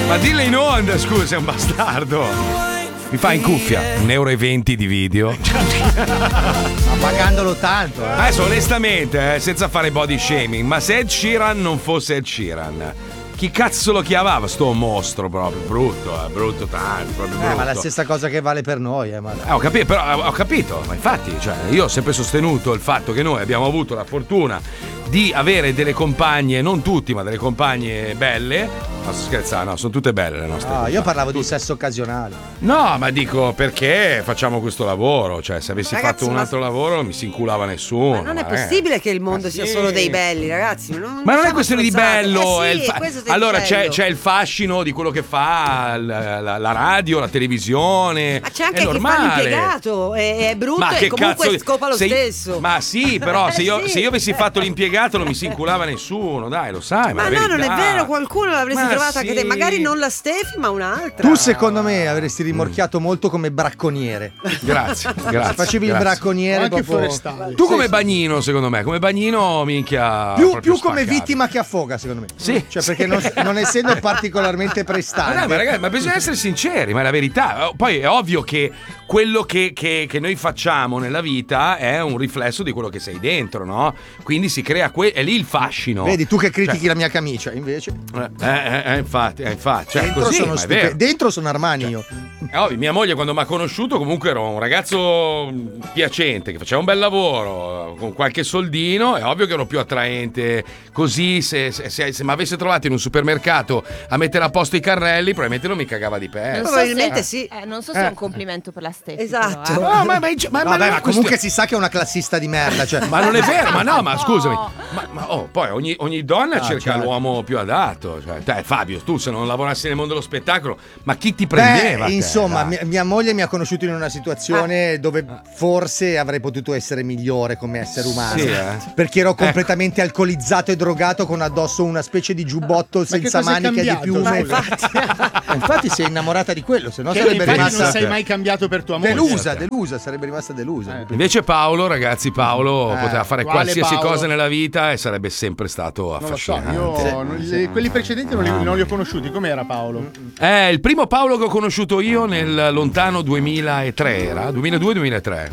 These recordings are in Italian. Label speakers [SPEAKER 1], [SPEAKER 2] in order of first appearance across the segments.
[SPEAKER 1] Ma dillo in onda, scusa, sei un bastardo. Mi fa in cuffia 1,20 € di video.
[SPEAKER 2] Ma pagandolo tanto.
[SPEAKER 1] Adesso onestamente, senza fare body shaming, ma se Ed Sheeran non fosse Ed Sheeran, chi cazzo lo chiamava sto mostro proprio? Brutto tanto, proprio brutto.
[SPEAKER 2] Ma la stessa cosa che vale per noi,
[SPEAKER 1] ho capito, ma infatti, cioè, io ho sempre sostenuto il fatto che noi abbiamo avuto la fortuna di avere delle compagne, non tutti, ma delle compagne belle. No, sto scherzando, no, sono tutte belle le nostre.
[SPEAKER 2] No, io parlavo di sesso occasionale.
[SPEAKER 1] No, ma dico perché facciamo questo lavoro? Cioè, se avessi fatto un altro lavoro non mi si inculava nessuno.
[SPEAKER 3] Ma non è possibile che il mondo sia solo dei belli, ragazzi.
[SPEAKER 1] Ma non è questione di bello. Allora c'è il fascino di quello che fa la radio, la televisione.
[SPEAKER 3] Ma c'è anche chi fa l'impiegato, è brutto e comunque scopa lo stesso.
[SPEAKER 1] Ma sì, però se io avessi fatto l'impiegato non mi si inculava nessuno, dai, lo sai.
[SPEAKER 3] Ma no, non è vero, qualcuno l'avresti trovata anche te. Magari non la Stefi, ma un'altra.
[SPEAKER 2] Tu secondo me avresti rimorchiato molto come bracconiere.
[SPEAKER 1] Grazie.
[SPEAKER 2] Facevi il bracconiere
[SPEAKER 4] anche
[SPEAKER 2] proprio...
[SPEAKER 4] forestale.
[SPEAKER 1] Tu come bagnino, secondo me, come bagnino minchia.
[SPEAKER 2] Più come vittima che affoga, secondo me.
[SPEAKER 1] Sì.
[SPEAKER 2] Cioè, perché non essendo particolarmente prestante.
[SPEAKER 1] Ma ragazzi, ma bisogna essere sinceri, ma è la verità. Poi è ovvio che quello che noi facciamo nella vita è un riflesso di quello che sei dentro, no? Quindi si crea è lì il fascino.
[SPEAKER 2] Vedi, tu che critichi la mia camicia, invece.
[SPEAKER 1] Infatti. Cioè,
[SPEAKER 2] Dentro
[SPEAKER 1] così,
[SPEAKER 2] sono dentro sono Armani io.
[SPEAKER 1] È ovvio, mia moglie quando mi ha conosciuto comunque ero un ragazzo piacente, che faceva un bel lavoro, con qualche soldino, è ovvio che ero più attraente. Così se mi avesse trovato in un supermercato a mettere a posto i carrelli, probabilmente non mi cagava di pezzo.
[SPEAKER 3] Probabilmente sì.
[SPEAKER 5] Non so se è un complimento per la Steffi.
[SPEAKER 3] Esatto.
[SPEAKER 5] Però,
[SPEAKER 2] ma comunque si sa che è una classista di merda. Cioè.
[SPEAKER 1] Ma non è vero, ma scusami. Poi ogni donna cerca l'uomo più adatto. Cioè, te, Fabio, tu se non lavorassi nel mondo dello spettacolo, ma chi ti prendeva?
[SPEAKER 2] Insomma, mia moglie mi ha conosciuto in una situazione dove forse avrei potuto essere migliore come essere umano.
[SPEAKER 1] Sì,
[SPEAKER 2] perché ero completamente alcolizzato e drogato con addosso una specie di giubbotto senza maniche di piume. Infatti si è innamorata di quello, se no sarebbe rimasta.
[SPEAKER 4] Non sei mai cambiato per tua moglie.
[SPEAKER 2] Delusa, sarebbe rimasta delusa.
[SPEAKER 1] Invece Paolo poteva fare qualsiasi
[SPEAKER 4] Paolo?
[SPEAKER 1] Cosa nella vita e sarebbe sempre stato affascinante.
[SPEAKER 4] Non lo so, quelli precedenti non li ho conosciuti. Com'era Paolo?
[SPEAKER 1] Il primo Paolo che ho conosciuto io nel lontano 2003 era 2002-2003.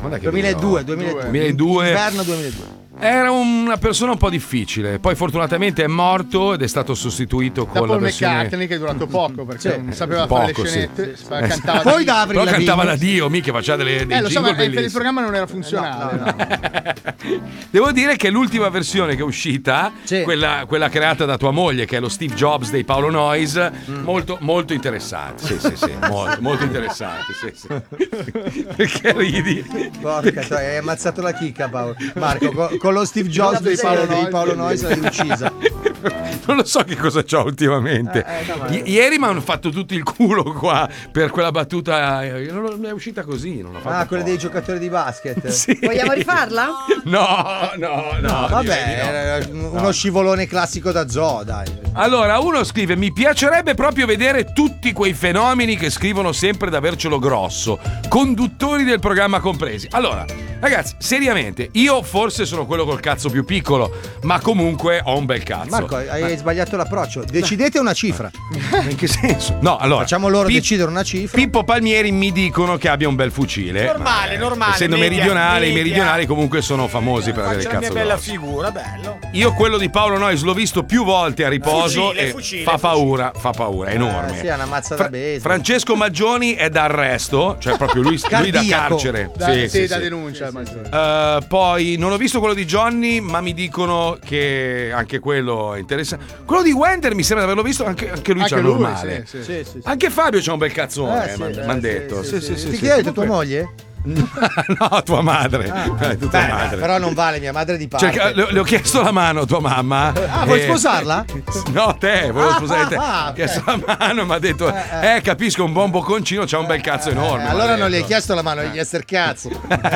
[SPEAKER 1] 2002.
[SPEAKER 2] Inverno 2002.
[SPEAKER 1] Era una persona un po' difficile, poi fortunatamente è morto ed è stato sostituito con la versione
[SPEAKER 4] McCartney, che è durato poco perché non sapeva fare le scenette, cantava
[SPEAKER 2] poi da Avril
[SPEAKER 1] però
[SPEAKER 2] Lavigne.
[SPEAKER 1] cantava da Dio, mica faceva dei
[SPEAKER 4] lo so,
[SPEAKER 1] jingle
[SPEAKER 4] ma
[SPEAKER 1] bellissimi.
[SPEAKER 4] il programma non era funzionale.
[SPEAKER 1] Devo dire che l'ultima versione che è uscita, quella creata da tua moglie, che è lo Steve Jobs dei Paolo Noyes, molto interessante. Sì, molto interessante. Sì. Perché ridi?
[SPEAKER 2] Porca, hai ammazzato la chicca, Paolo. Marco, con lo Steve Jobs dei Paolo Noyes l'hai uccisa.
[SPEAKER 1] Non lo so che cosa c'ho ultimamente. Ieri mi hanno fatto tutto il culo qua per quella battuta. Non è uscita così. Non
[SPEAKER 2] quella dei giocatori di basket.
[SPEAKER 1] Sì.
[SPEAKER 3] Vogliamo rifarla?
[SPEAKER 1] No.
[SPEAKER 2] Vabbè, era uno scivolone classico da zoo, dai.
[SPEAKER 1] Allora, uno scrive: mi piacerebbe proprio vedere tutti quei fenomeni che scrivono sempre d'avercelo grosso, conduttori del programma compresi. Allora, ragazzi, seriamente, io forse sono quello col cazzo più piccolo, ma comunque ho un bel cazzo.
[SPEAKER 2] Marco, hai sbagliato l'approccio. Decidete una cifra.
[SPEAKER 1] In che senso? No, allora
[SPEAKER 2] facciamo loro decidere una cifra.
[SPEAKER 1] Pippo Palmieri mi dicono che abbia un bel fucile.
[SPEAKER 6] Normale.
[SPEAKER 1] Essendo meridionale, i meridionali comunque sono famosi per avere il cazzo
[SPEAKER 6] grosso. Faccio la mia bella
[SPEAKER 1] grosso.
[SPEAKER 6] figura, bello.
[SPEAKER 1] Io quello di Paolo Noyes l'ho visto più volte a riposo fa paura, è enorme.
[SPEAKER 2] Sì, è una mazza da baseball.
[SPEAKER 1] Francesco Maggioni è da arresto, cioè proprio lui da carcere.
[SPEAKER 4] Da denuncia.
[SPEAKER 1] Poi non ho visto quello di Johnny, ma mi dicono che anche quello è interessante. Quello di Wender mi sembra di averlo visto, anche lui c'ha normale.
[SPEAKER 2] Sì.
[SPEAKER 1] Anche Fabio c'ha un bel cazzone, m'han detto. Sì.
[SPEAKER 2] Chi ha detto tua moglie?
[SPEAKER 1] No, tua madre. Tua madre.
[SPEAKER 2] Però non vale, mia madre di parte.
[SPEAKER 1] Le ho chiesto la mano a tua mamma.
[SPEAKER 2] Vuoi sposarla?
[SPEAKER 1] No, volevo sposare te. Ho chiesto la mano, mi ha detto capisco, un buon bocconcino c'ha un bel cazzo enorme.
[SPEAKER 2] Allora non gli hai chiesto la mano, gli hai chiesto il cazzo.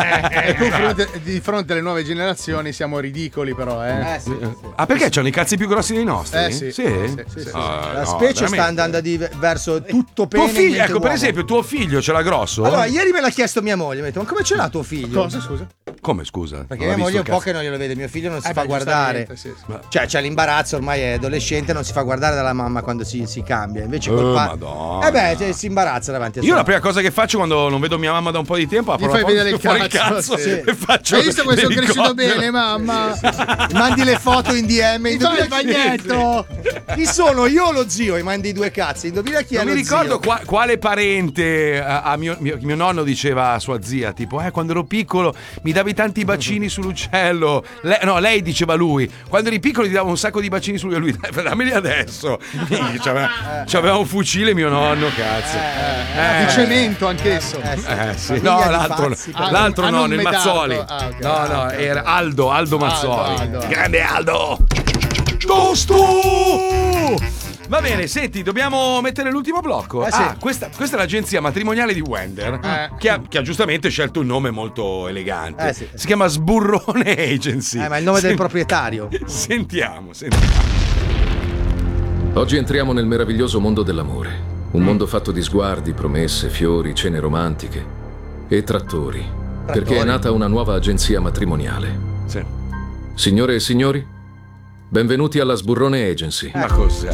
[SPEAKER 4] Di fronte alle nuove generazioni siamo ridicoli, però.
[SPEAKER 1] Perché c'hanno i cazzi più grossi dei nostri?
[SPEAKER 4] Sì.
[SPEAKER 2] La specie sta andando verso tutto pene.
[SPEAKER 1] Tuo figlio, ecco, per esempio, tuo figlio ce l'ha grosso?
[SPEAKER 2] Allora, ieri me l'ha chiesto mia moglie. Ma come ce l'ha tuo figlio?
[SPEAKER 4] Cosa, scusa?
[SPEAKER 1] Come scusa?
[SPEAKER 2] Perché mia moglie è un po' che non glielo vede, mio figlio non si fa guardare.
[SPEAKER 4] Sì.
[SPEAKER 2] Cioè c'ha l'imbarazzo, ormai è adolescente, non si fa guardare dalla mamma quando si cambia. Invece col
[SPEAKER 1] Madonna.
[SPEAKER 2] Si imbarazza davanti a
[SPEAKER 1] Io la prima cosa che faccio quando non vedo mia mamma da un po' di tempo,
[SPEAKER 4] gli fai vedere il
[SPEAKER 1] cazzo
[SPEAKER 4] sì.
[SPEAKER 1] e faccio.
[SPEAKER 4] Hai visto come sono cresciuto bene, mamma?
[SPEAKER 2] Sì. Mandi le foto in DM, indovina il bagnetto. Chi sono? Io o lo zio? E mandi 2 cazzi. Indovina chi è lo zio.
[SPEAKER 1] Non mi ricordo quale parente a mio nonno diceva a sua zia, tipo, quando ero piccolo mi davi tanti bacini sull'uccello. Lei diceva lui, quando eri piccolo ti davo un sacco di bacini sull'uccello. Lui, dammeli adesso. C'aveva un fucile mio nonno, cazzo.
[SPEAKER 4] Di cemento anchesso.
[SPEAKER 1] Sì. No, l'altro nonno, il Mazzoli. No, era Aldo Mazzoli. Grande Aldo. Tosto! Va bene, senti, dobbiamo mettere l'ultimo blocco.
[SPEAKER 2] Sì.
[SPEAKER 1] Questa è l'agenzia matrimoniale di Wender, che ha giustamente scelto un nome molto elegante.
[SPEAKER 2] Sì.
[SPEAKER 1] Si chiama Sburrone Agency.
[SPEAKER 2] Ma è il nome del proprietario.
[SPEAKER 1] Sentiamo.
[SPEAKER 6] Oggi entriamo nel meraviglioso mondo dell'amore. Un mondo fatto di sguardi, promesse, fiori, cene romantiche e trattori. Perché è nata una nuova agenzia matrimoniale.
[SPEAKER 1] Sì.
[SPEAKER 6] Signore e signori, benvenuti alla Sburrone Agency.
[SPEAKER 1] Ma cos'è?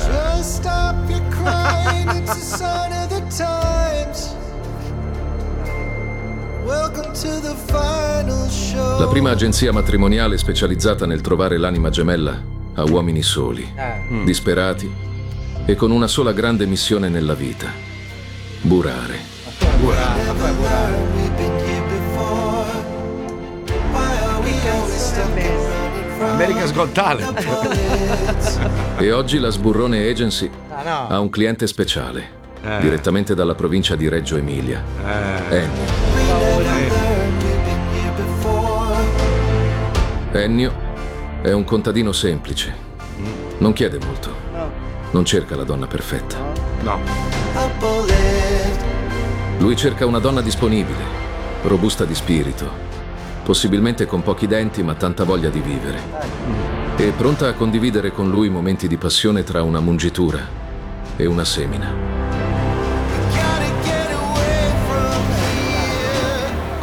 [SPEAKER 6] La prima agenzia matrimoniale specializzata nel trovare l'anima gemella a uomini soli, disperati e con una sola grande missione nella vita: burare.
[SPEAKER 1] America's Got Talent.
[SPEAKER 6] E oggi la Sburrone Agency ha un cliente speciale, direttamente dalla provincia di Reggio Emilia. Ennio è un contadino semplice. Non chiede molto. Non cerca la donna perfetta.
[SPEAKER 1] No.
[SPEAKER 6] Lui cerca una donna disponibile, robusta di spirito, possibilmente con pochi denti ma tanta voglia di vivere, e pronta a condividere con lui momenti di passione tra una mungitura e una semina.